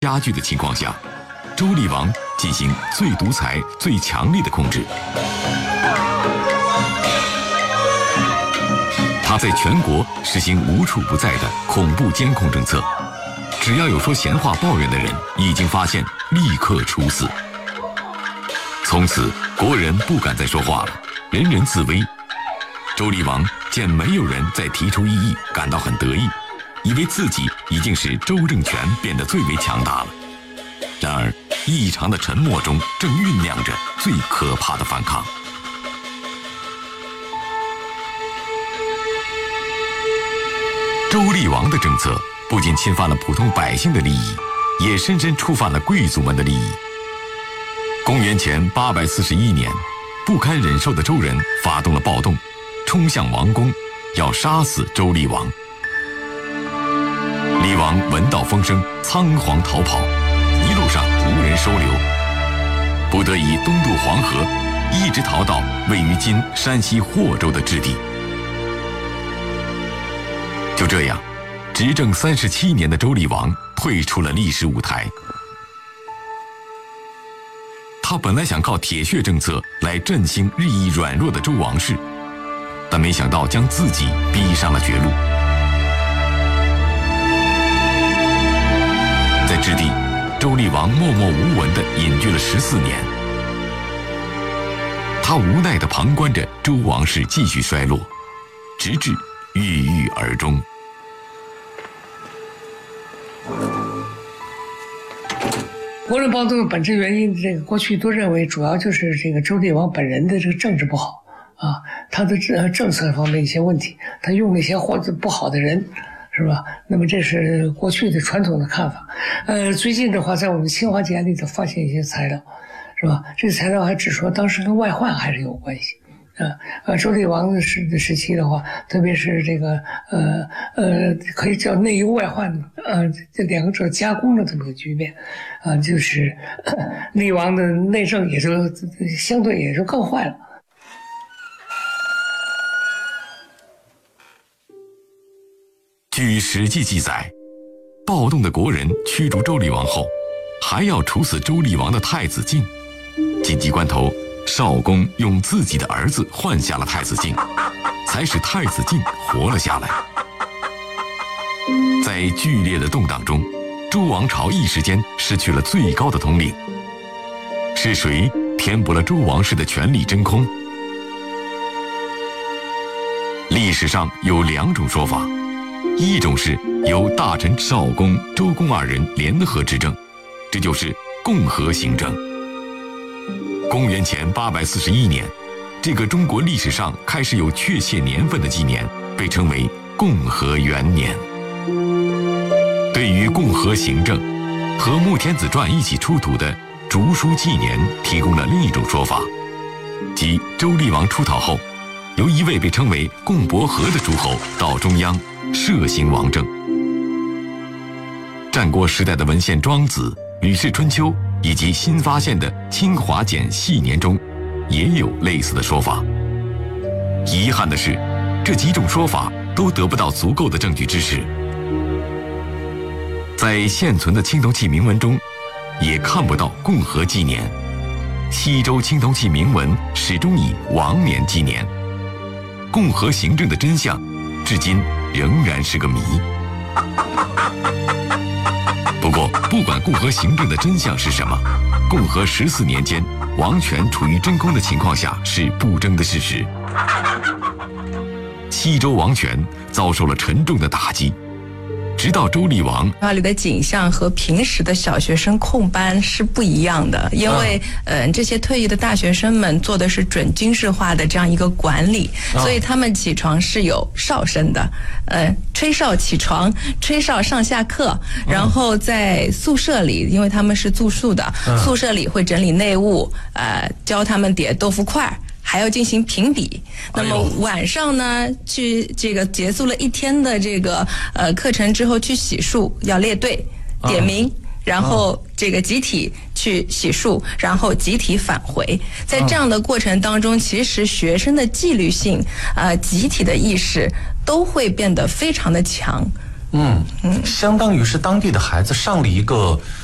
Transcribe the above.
加剧的情况下，周厉王进行最独裁、最强力的控制。他在全国实行无处不在的恐怖监控政策，只要有说闲话抱怨的人，已经发现立刻处死。从此，国人不敢再说话了，人人自危。周厉王见没有人再提出异议，感到很得意，以为自己已经使周政权变得最为强大了。然而，异常的沉默中正酝酿着最可怕的反抗。周厉王的政策不仅侵犯了普通百姓的利益，也深深触犯了贵族们的利益。公元前841年，不堪忍受的周人发动了暴动，冲向王宫，要杀死周厉王。厉王闻到风声，仓皇逃跑，一路上无人收留，不得已东渡黄河，一直逃到位于今山西霍州的置地。就这样，执政37年的周厉王退出了历史舞台。他本来想靠铁血政策来振兴日益软弱的周王室，但没想到将自己逼上了绝路。在置地，周厉王默默无闻地隐居了14年。他无奈地旁观着周王室继续衰落，直至郁郁而终。 国人暴动的本质原因，这个过去都认为主要就是这个周厉王本人的这个政治不好啊，他的政策方面一些问题，他用了一些或者不好的人，是吧？那么这是过去的传统的看法。最近的话，在我们清华简里头发现一些材料，是吧？这个材料还指说当时跟外患还是有关系。周厉王的时期的话，特别是这个可以叫内忧外患这两者加工的这么个局面就是厉王的内政也就相对也就更坏了。 据《史记》记载，暴动的国人驱逐周厉王后，还要处死周厉王的太子晋。紧急关头，少公用自己的儿子换下了太子晋，才使太子晋活了下来。在剧烈的动荡中，周王朝一时间失去了最高的统领。是谁填补了周王室的权力真空？历史上有2种说法，一种是由大臣少公、周公2人联合执政，这就是共和行政。公元前841年，这个中国历史上开始有确切年份的纪年，被称为共和元年。对于共和行政，和《穆天子传》一起出土的《竹书纪年》提供了另一种说法，即周厉王出逃后，由一位被称为共伯和的诸侯到中央设行王政。战国时代的文献《庄子》《吕氏春秋》以及新发现的清华简系年中，也有类似的说法。遗憾的是，这几种说法都得不到足够的证据支持。在现存的青铜器铭文中，也看不到共和纪年。西周青铜器铭文始终以王年纪年。共和行政的真相，至今仍然是个谜。不过，不管共和行政的真相是什么，共和14年间，王权处于真空的情况下是不争的事实。西周王权遭受了沉重的打击，直到周厉王， 学校里的景象和平时的小学生空班是不一样的，因为这些退役的大学生们做的是准军事化的这样一个管理，所以他们起床是有哨声的，吹哨起床，吹哨上下课，然后在宿舍里，因为他们是住宿的，宿舍里会整理内务，教他们叠豆腐块。还要进行评比，那么晚上呢，去这个结束了一天的这个课程之后去洗漱，要列队点名，然后这个集体去洗漱，然后集体返回。在这样的过程当中，其实学生的纪律性、集体的意识都会变得非常的强。 相当于是当地的孩子上了一个